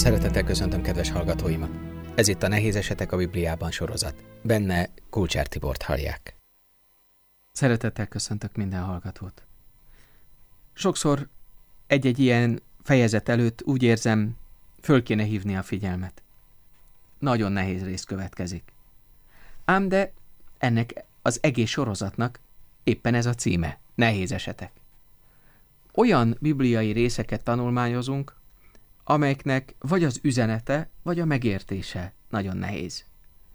Szeretettel köszöntöm kedves hallgatóimat! Ez itt a Nehéz esetek a Bibliában sorozat. Benne Kulcsár Tibort hallják. Szeretettel köszöntök minden hallgatót. Sokszor egy-egy ilyen fejezet előtt úgy érzem, föl kéne hívni a figyelmet. Nagyon nehéz rész következik. Ám de ennek az egész sorozatnak éppen ez a címe, Nehéz esetek. Olyan bibliai részeket tanulmányozunk, amelyeknek vagy az üzenete, vagy a megértése nagyon nehéz.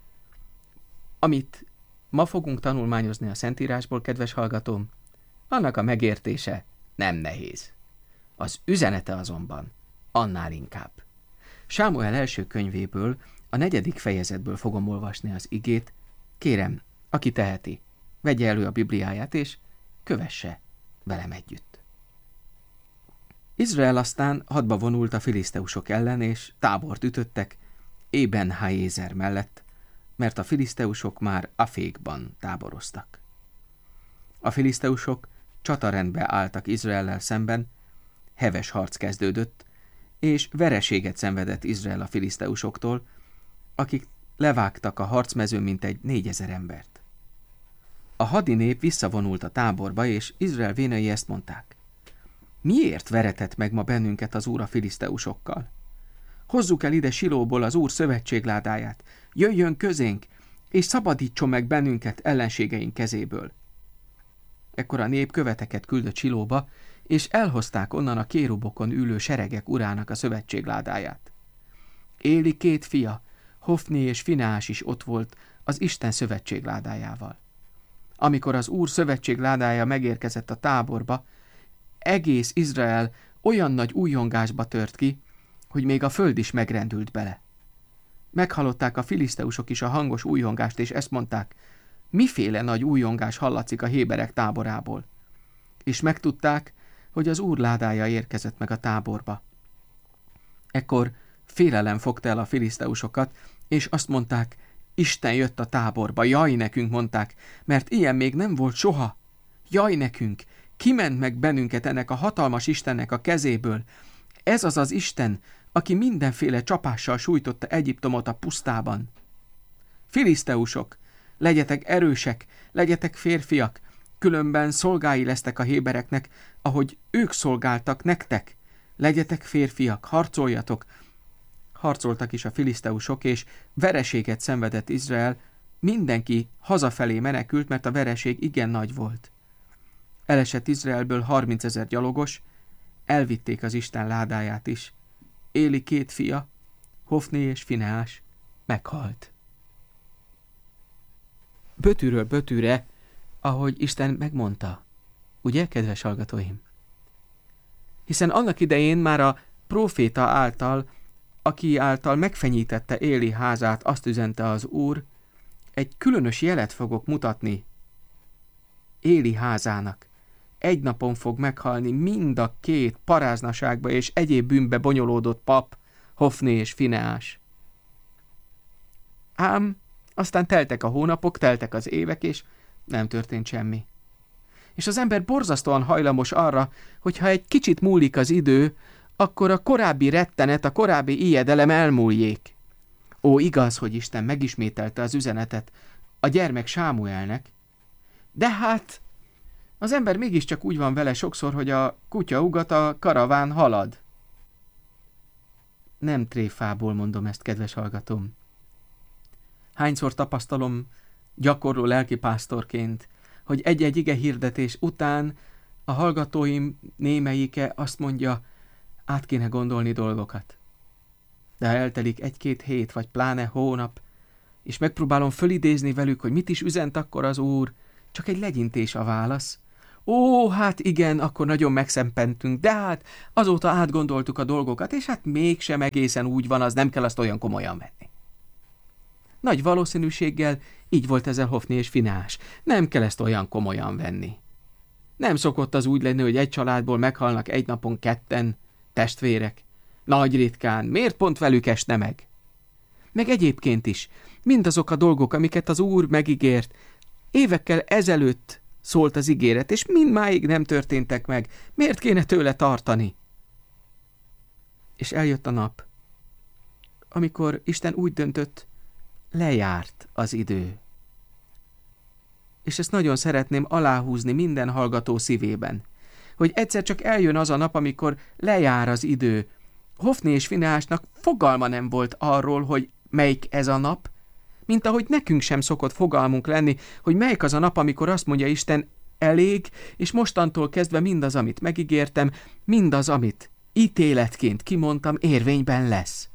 Amit ma fogunk tanulmányozni a Szentírásból, kedves hallgatóm, annak a megértése nem nehéz. Az üzenete azonban annál inkább. Sámuel első könyvéből, a 4. fejezetből fogom olvasni az igét. Kérem, aki teheti, vegye elő a Bibliáját, és kövesse velem együtt. Izrael aztán hadba vonult a filiszteusok ellen, és tábort ütöttek Ében-Hájézer mellett, mert a filiszteusok már Afékban táboroztak. A filiszteusok csatarendbe álltak Izraellel szemben, heves harc kezdődött, és vereséget szenvedett Izrael a filiszteusoktól, akik levágtak a harcmezőn mintegy 4000 embert. A hadinép visszavonult a táborba, és Izrael vénei ezt mondták: miért veretett meg ma bennünket az Úr a filiszteusokkal? Hozzuk el ide Silóból az Úr szövetségládáját, jöjjön közénk, és szabadítson meg bennünket ellenségeink kezéből. Ekkor a nép követeket küldött Silóba, és elhozták onnan a kérubokon ülő seregek urának a szövetségládáját. Éli 2 fia, Hofni és Fineás is ott volt az Isten szövetségládájával. Amikor az Úr szövetségládája megérkezett a táborba, egész Izrael olyan nagy újjongásba tört ki, hogy még a föld is megrendült bele. Meghallották a filiszteusok is a hangos újjongást, és ezt mondták: miféle nagy újjongás hallatszik a héberek táborából? És megtudták, hogy az Úr ládája érkezett meg a táborba. Ekkor félelem fogta el a filiszteusokat, és azt mondták: Isten jött a táborba, jaj nekünk, mondták, mert ilyen még nem volt soha. Jaj nekünk, kiment meg bennünket ennek a hatalmas Istennek a kezéből. Ez az az Isten, aki mindenféle csapással sújtotta Egyiptomot a pusztában. Filiszteusok, legyetek erősek, legyetek férfiak, különben szolgái lesztek a hébereknek, ahogy ők szolgáltak nektek. Legyetek férfiak, harcoljatok. Harcoltak is a filiszteusok, és vereséget szenvedett Izrael, mindenki hazafelé menekült, mert a vereség igen nagy volt. Elesett Izraelből 30 000 gyalogos, elvitték az Isten ládáját is. Éli 2 fia, Hofni és Fineás meghalt. Bötűről bötűre, ahogy Isten megmondta. Ugye, kedves hallgatóim? Hiszen annak idején már a próféta által, aki által megfenyítette Éli házát, azt üzente az Úr: egy különös jelet fogok mutatni Éli házának. Egy napon fog meghalni mind a 2 paráznaságba és egyéb bűnbe bonyolódott pap, Hofni és Fineás. Ám aztán teltek a hónapok, teltek az évek, és nem történt semmi. És az ember borzasztóan hajlamos arra, hogy ha egy kicsit múlik az idő, akkor a korábbi rettenet, a korábbi ijedelem elmúljék. Ó, igaz, hogy Isten megismételte az üzenetet a gyermek Sámuelnek, de hát az ember mégiscsak úgy van vele sokszor, hogy a kutya ugat, a karaván halad. Nem tréfából mondom ezt, kedves hallgatóm. Hányszor tapasztalom gyakorló lelkipásztorként, hogy egy-egy ige hirdetés után a hallgatóim némelyike azt mondja: át kéne gondolni dolgokat. De ha eltelik 1-2 hét, vagy pláne hónap, és megpróbálom fölidézni velük, hogy mit is üzent akkor az Úr, csak egy legyintés a válasz. Ó, hát igen, akkor nagyon megszempentünk, de hát azóta átgondoltuk a dolgokat, és hát mégsem egészen úgy van, az nem kell azt olyan komolyan venni. Nagy valószínűséggel így volt ezzel Hofni és Fineás. Nem kell ezt olyan komolyan venni. Nem szokott az úgy lenni, hogy egy családból meghalnak egy napon 2 testvérek. Nagy ritkán, miért pont velük esne meg? Meg egyébként is, mindazok a dolgok, amiket az Úr megígért, évekkel ezelőtt szólt az ígéret, és mindmáig nem történtek meg. Miért kéne tőle tartani? És eljött a nap, amikor Isten úgy döntött, lejárt az idő. És ezt nagyon szeretném aláhúzni minden hallgató szívében, hogy egyszer csak eljön az a nap, amikor lejár az idő. Hofni és Fineásnak fogalma nem volt arról, hogy melyik ez a nap, mint ahogy nekünk sem szokott fogalmunk lenni, hogy melyik az a nap, amikor azt mondja Isten, elég, és mostantól kezdve mindaz, amit megígértem, mindaz, amit ítéletként kimondtam, érvényben lesz.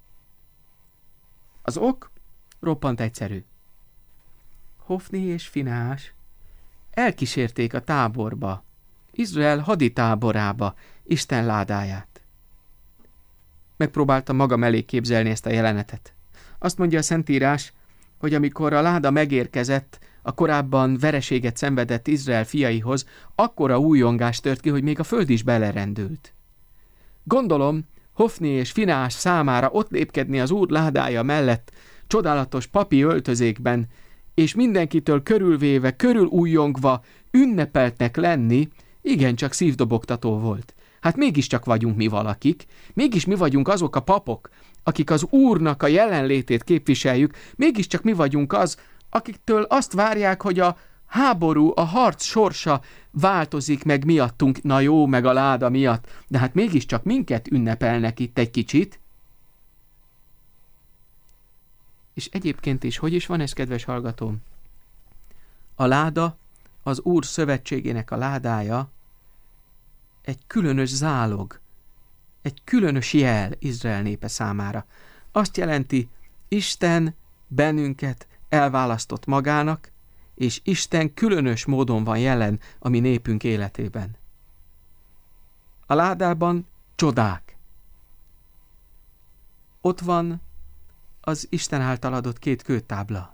Az ok roppant egyszerű. Hofni és Fineás elkísérték a táborba, Izrael haditáborába Isten ládáját. Megpróbáltam magam elé képzelni ezt a jelenetet. Azt mondja a Szentírás, hogy amikor a láda megérkezett a korábban vereséget szenvedett Izrael fiaihoz, akkora újongás tört ki, hogy még a föld is belerendült. Gondolom, Hofni és Fineás számára ott lépkedni az Úr ládája mellett, csodálatos papi öltözékben, és mindenkitől körülvéve, körülújjongva, ünnepeltnek lenni, igencsak szívdobogtató volt. Hát mégiscsak vagyunk mi valakik, mégis mi vagyunk azok a papok, akik az Úrnak a jelenlétét képviseljük, mégiscsak mi vagyunk az, akiktől azt várják, hogy a háború, a harc sorsa változik meg miattunk, na jó, meg a láda miatt, de hát mégiscsak minket ünnepelnek itt egy kicsit. És egyébként is, hogy is van ez, kedves hallgatóm? A láda, az Úr szövetségének a ládája egy különös zálog, egy különös jel Izrael népe számára. Azt jelenti, Isten bennünket elválasztott magának, és Isten különös módon van jelen a mi népünk életében. A ládában csodák. Ott van az Isten által adott 2 kőtábla.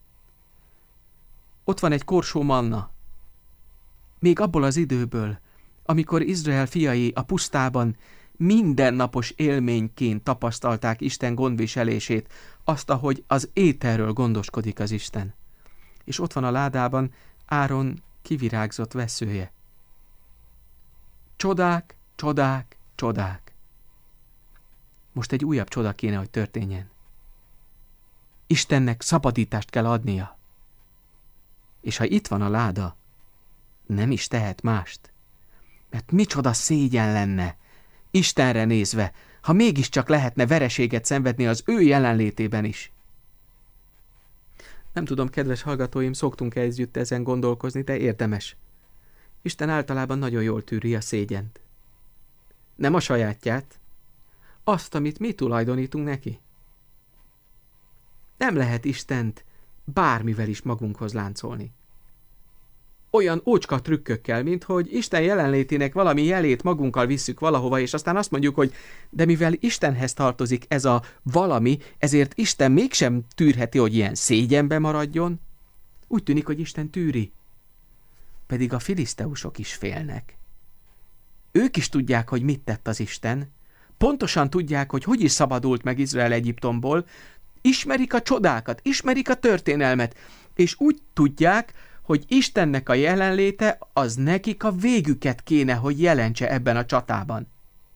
Ott van egy korsó manna. Még abból az időből, amikor Izrael fiai a pusztában mindennapos élményként tapasztalták Isten gondviselését, azt, ahogy az ételről gondoskodik az Isten. És ott van a ládában Áron kivirágzott vesszője. Csodák, csodák, csodák. Most egy újabb csoda kéne, hogy történjen. Istennek szabadítást kell adnia. És ha itt van a láda, nem is tehet mást. Mert micsoda szégyen lenne, Istenre nézve, ha mégiscsak lehetne vereséget szenvedni az ő jelenlétében is. Nem tudom, kedves hallgatóim, szoktunk együtt ezen gondolkozni, de érdemes. Isten általában nagyon jól tűri a szégyent. Nem a sajátját, azt, amit mi tulajdonítunk neki. Nem lehet Istent bármivel is magunkhoz láncolni. Olyan ócska trükkökkel, mint hogy Isten jelenlétének valami jelét magunkkal visszük valahova, és aztán azt mondjuk, hogy de mivel Istenhez tartozik ez a valami, ezért Isten mégsem tűrheti, hogy ilyen szégyenbe maradjon. Úgy tűnik, hogy Isten tűri. Pedig a filiszteusok is félnek. Ők is tudják, hogy mit tett az Isten. Pontosan tudják, hogy is szabadult meg Izrael Egyiptomból. Ismerik a csodákat, ismerik a történelmet, és úgy tudják, hogy Istennek a jelenléte az nekik a végüket kéne, hogy jelentse ebben a csatában.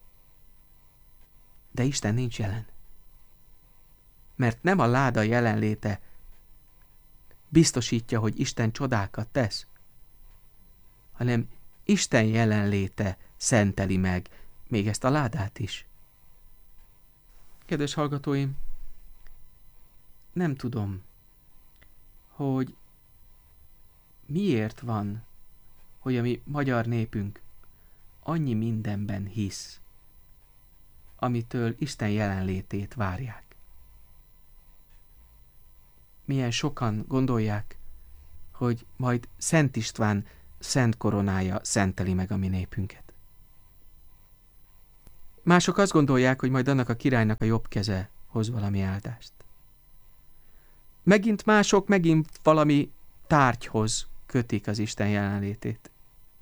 De Isten nincs jelen. Mert nem a láda jelenléte biztosítja, hogy Isten csodákat tesz, hanem Isten jelenléte szenteli meg még ezt a ládát is. Kedves hallgatóim, nem tudom, hogy miért van, hogy a mi magyar népünk annyi mindenben hisz, amitől Isten jelenlétét várják. Milyen sokan gondolják, hogy majd Szent István szent koronája szenteli meg a mi népünket. Mások azt gondolják, hogy majd annak a királynak a jobb keze hoz valami áldást. Megint mások valami tárgyhoz kötik az Isten jelenlétét.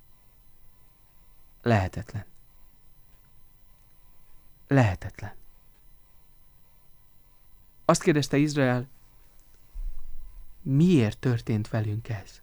Lehetetlen. Lehetetlen. Azt kérdezte Izrael, miért történt velünk ez?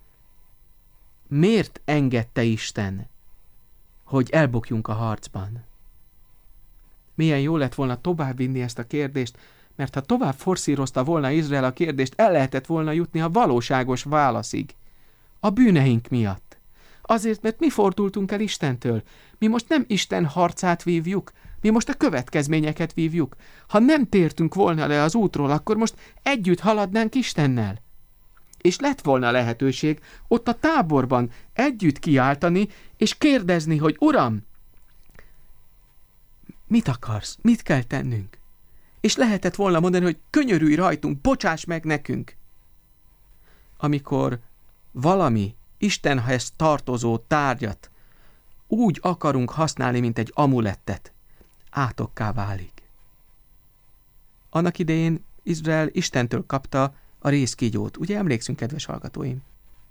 Miért engedte Isten, hogy elbukjunk a harcban? Milyen jó lett volna továbbvinni ezt a kérdést, mert ha tovább forszírozta volna Izrael a kérdést, el lehetett volna jutni a valóságos válaszig. A bűneink miatt. Azért, mert mi fordultunk el Istentől. Mi most nem Isten harcát vívjuk, mi most a következményeket vívjuk. Ha nem tértünk volna le az útról, akkor most együtt haladnánk Istennel. És lett volna lehetőség ott a táborban együtt kiáltani, és kérdezni, hogy Uram, mit akarsz? Mit kell tennünk? És lehetett volna mondani, hogy könyörülj rajtunk, bocsáss meg nekünk. Amikor valami Istenhez tartozó tárgyat úgy akarunk használni, mint egy amulettet, átokká válik. Annak idején Izrael Istentől kapta a rézkígyót. Ugye emlékszünk, kedves hallgatóim?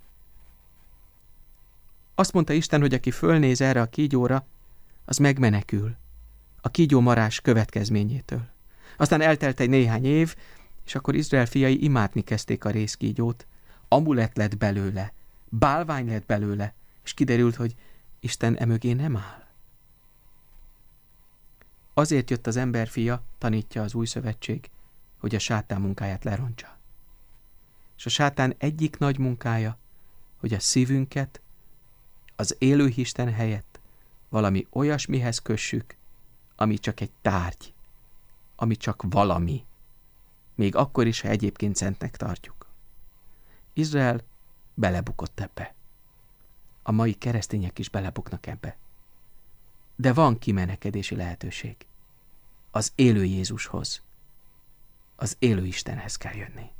Azt mondta Isten, hogy aki fölnéz erre a kígyóra, az megmenekül a kígyómarás következményétől. Aztán eltelt egy néhány év, és akkor Izrael fiai imádni kezdték a rézkígyót. Amulet lett belőle, bálvány lett belőle, és kiderült, hogy Isten emögé nem áll. Azért jött az emberfia, tanítja az új szövetség, hogy a sátán munkáját lerontsa. És a sátán egyik nagy munkája, hogy a szívünket az élő Isten helyett valami olyasmihez kössük, ami csak egy tárgy, ami csak valami, még akkor is, ha egyébként szentnek tartjuk. Izrael belebukott ebbe. A mai keresztények is belebuknak ebbe. De van kimenekedési lehetőség. Az élő Jézushoz, az élő Istenhez kell jönni.